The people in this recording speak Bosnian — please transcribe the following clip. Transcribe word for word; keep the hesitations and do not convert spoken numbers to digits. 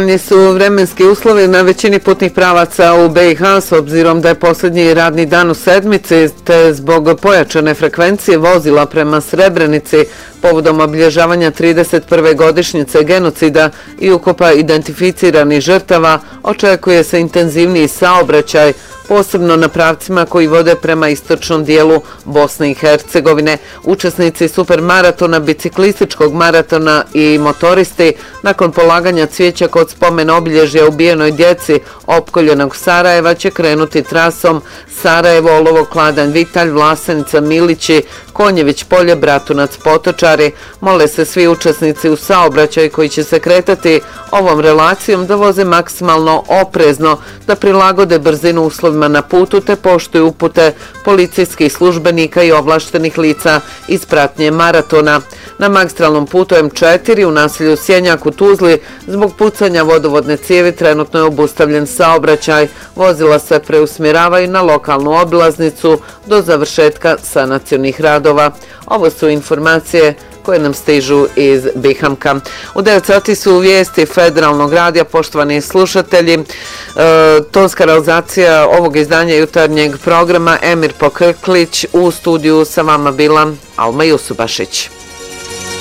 Nepovoljni su vremenski uslovi na većini putnih pravaca u B i H s obzirom da je posljednji radni dan u sedmici, te zbog pojačane frekvencije vozila prema Srebrenici povodom obilježavanja trideset prve godišnjice genocida i ukopa identificiranih žrtava očekuje se intenzivniji saobraćaj, posebno na pravcima koji vode prema istočnom dijelu Bosne i Hercegovine. Učesnici supermaratona, biciklističkog maratona i motoristi nakon polaganja cvijeća kod spomen obilježja ubijenoj djeci opkoljenog Sarajeva će krenuti trasom Sarajevo, Olovo, Kladanj, Vitalj, Vlasenica, Milići, Konjević polje, Bratunac, Potočari. Mole se svi učesnici u saobraćaju koji će se kretati ovom relacijom da voze maksimalno oprezno, da prilagode brzinu uslovima na putu te poštuju upute policijskih službenika i ovlaštenih lica iz pratnje maratona. Na magistralnom putu M četiri u naselju Sjenjak u Tuzli zbog pucanja vodovodne cijevi trenutno je obustavljen saobraćaj. Vozila se preusmjeravaju na lokalnu obilaznicu do završetka sanacionih radova. Ovo su informacije koje nam stižu iz Bihamka. U devet sati su vijesti Federalnog radija, poštovani slušatelji. E, tonska realizacija ovog izdanja jutarnjeg programa Emir Pokrklić, u studiju sa vama bila Alma Jusubašić.